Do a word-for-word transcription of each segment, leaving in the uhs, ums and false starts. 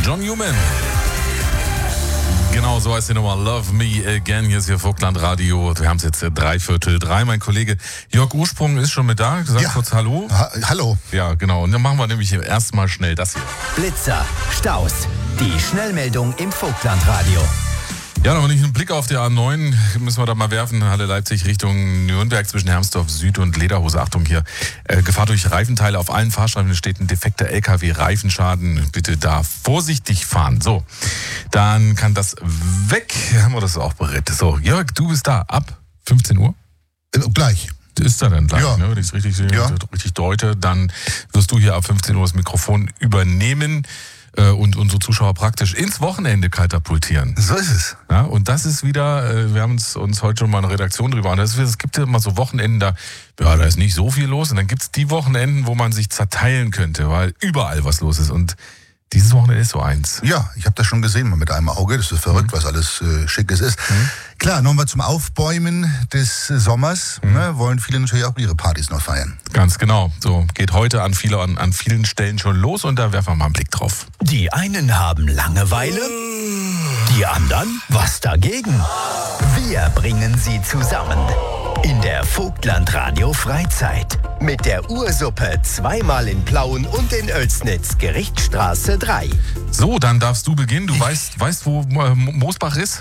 John Newman. Genau, so heißt die Nummer Love Me Again. Hier ist hier Vogtland Radio. Wir haben es jetzt drei Viertel drei. Mein Kollege Jörg Ursprung ist schon mit da. Sag ja. kurz Hallo. Ha- Hallo. Ja, genau. Und dann machen wir nämlich erstmal schnell das hier. Blitzer, Staus, die Schnellmeldung im Vogtland Radio. Ja, noch nicht einen Blick auf die A neun müssen wir da mal werfen. Halle Leipzig Richtung Nürnberg zwischen Hermsdorf Süd und Lederhose. Achtung hier, äh, Gefahr durch Reifenteile. Auf allen Fahrstreifen steht ein defekter L K W-Reifenschaden. Bitte da vorsichtig fahren. So, dann kann das weg. Haben wir das auch berät. So, Jörg, du bist da ab fünfzehn Uhr. Äh, gleich. Ist da dann gleich, Ja. ne? Wenn ich es richtig sehe, Ja. richtig deute, dann wirst du hier ab fünfzehn Uhr das Mikrofon übernehmen und unsere Zuschauer praktisch ins Wochenende katapultieren. So ist es. Ja, und das ist wieder, wir haben uns, uns heute schon mal eine Redaktion drüber an. Es gibt ja immer so Wochenenden, da, ja, da ist nicht so viel los. Und dann gibt es die Wochenenden, wo man sich zerteilen könnte, weil überall was los ist. Und dieses Wochenende ist so eins. Ja, ich habe das schon gesehen mal mit einem Auge. Das ist verrückt, mhm. was alles äh, Schickes ist. Mhm. Klar, nochmal zum Aufbäumen des äh, Sommers. Mhm. Ne, wollen viele natürlich auch ihre Partys noch feiern. Ganz genau. So geht heute an, viele, an, an vielen Stellen schon los und da werfen wir mal einen Blick drauf. Die einen haben Langeweile, die anderen was dagegen. Wir bringen sie zusammen in der Vogtland Radio Freizeit mit der Ursuppe zweimal in Plauen und in Oelsnitz, Gerichtsstraße drei. So, dann darfst du beginnen. Du weißt, weißt wo äh, Moosbach ist?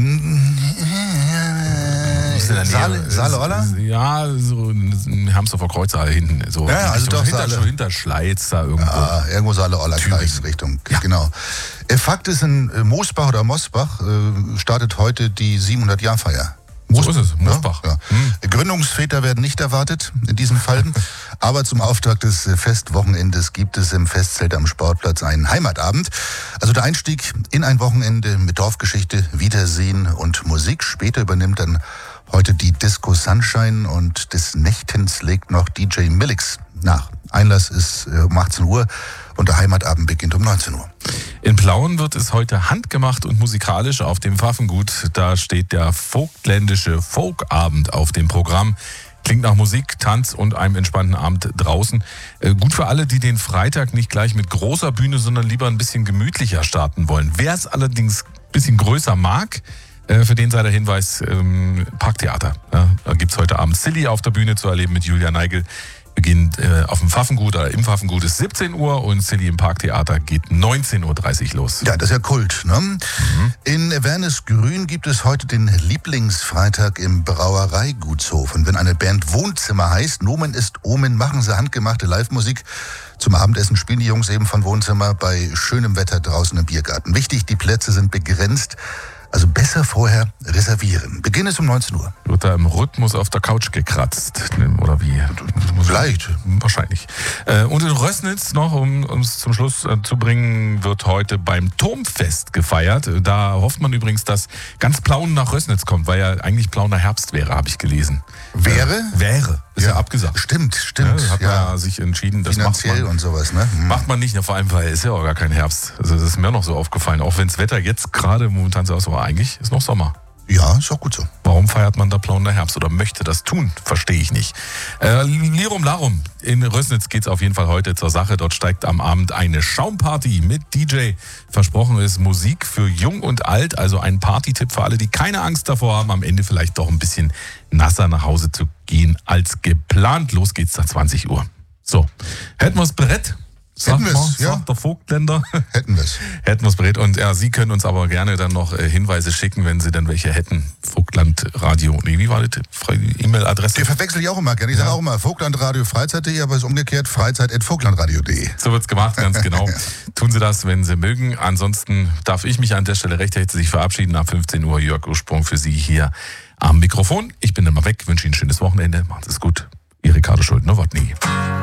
Saale, Saale-Olla? Ja, so Hermsdorfer Kreuzsaal hinten. So ja, also Richtung, doch hinter, Saale. Schon hinter Schleiz da irgendwo. Ja, irgendwo Saale-Olla-Kreis Richtung. Ja. Genau. Fakt ist, in Moosbach oder Mosbach äh, startet heute die siebenhundert-Jahr-Feier. So ist es, Moosbach. Ja, ja. Hm. Gründungsväter werden nicht erwartet in diesem Fall. Aber zum Auftakt des Festwochenendes gibt es im Festzelt am Sportplatz einen Heimatabend. Also der Einstieg in ein Wochenende mit Dorfgeschichte, Wiedersehen und Musik. Später übernimmt dann heute die Disco Sunshine und des Nächtens legt noch D J Millix nach. Einlass ist um achtzehn Uhr und der Heimatabend beginnt um neunzehn Uhr. In Plauen wird es heute handgemacht und musikalisch auf dem Pfaffengut. Da steht der vogtländische Folkabend auf dem Programm. Klingt nach Musik, Tanz und einem entspannten Abend draußen. Äh, gut für alle, die den Freitag nicht gleich mit großer Bühne, sondern lieber ein bisschen gemütlicher starten wollen. Wer es allerdings ein bisschen größer mag, äh, für den sei der Hinweis, ähm, Parktheater. Ja, da gibt es heute Abend Silly auf der Bühne zu erleben mit Julia Neigel. Beginnt äh, auf dem Pfaffengut oder im Pfaffengut ist siebzehn Uhr und Silly im Parktheater geht neunzehn Uhr dreißig los. Ja, das ist ja Kult, ne? Mhm. In Wernesgrün gibt es heute den Lieblingsfreitag im Brauereigutshof. Und wenn eine Band Wohnzimmer heißt, Nomen ist Omen, machen sie handgemachte Live-Musik. Zum Abendessen spielen die Jungs eben von Wohnzimmer bei schönem Wetter draußen im Biergarten. Wichtig, die Plätze sind begrenzt. Also besser vorher reservieren. Beginn ist um neunzehn Uhr. Wird da im Rhythmus auf der Couch gekratzt? Oder wie? Vielleicht. Wahrscheinlich. Und in Rößnitz noch, um es zum Schluss zu bringen, wird heute beim Turmfest gefeiert. Da hofft man übrigens, dass ganz Plauen nach Rößnitz kommt, weil ja eigentlich Plauner Herbst wäre, habe ich gelesen. Wäre? Äh, wäre. Ist ja, ja abgesagt. Stimmt, stimmt. Ja, hat man ja sich entschieden, das finanziell macht man, und sowas, ne? Mhm. Macht man nicht, vor allem, weil es ja auch gar kein Herbst. Also das ist mir noch so aufgefallen. Auch wenn das Wetter jetzt gerade momentan so aussieht, aber eigentlich ist noch Sommer. Ja, ist auch gut so. Warum feiert man da Plauner Herbst oder möchte das tun? Verstehe ich nicht. Äh, Lirum Larum. In Rößnitz geht es auf jeden Fall heute zur Sache. Dort steigt am Abend eine Schaumparty mit D J. Versprochen ist Musik für Jung und Alt. Also ein Partytipp für alle, die keine Angst davor haben, am Ende vielleicht doch ein bisschen nasser nach Hause zu gehen als geplant. Los geht's nach zwanzig Uhr. So, hätten wir das Brett? Hätten wir es, ja. Sagt der Vogtländer. Hätten wir es. Hätten wir es berät. Und ja, Sie können uns aber gerne dann noch äh, Hinweise schicken, wenn Sie dann welche hätten. Vogtlandradio. Nee, wie war die E-Mail-Adresse? Die verwechsel ich auch immer gerne. Ich ja. sage auch immer Vogtlandradio Freizeit punkt de, aber es ist umgekehrt freizeit at vogtlandradio punkt de. So wird's gemacht, ganz genau. Tun Sie das, wenn Sie mögen. Ansonsten darf ich mich an der Stelle recht herzlich verabschieden. Nach fünfzehn Uhr Jörg Ursprung für Sie hier am Mikrofon. Ich bin dann mal weg, wünsche Ihnen ein schönes Wochenende. Macht es gut. Ihr Ricardo Schuldner-Wodny.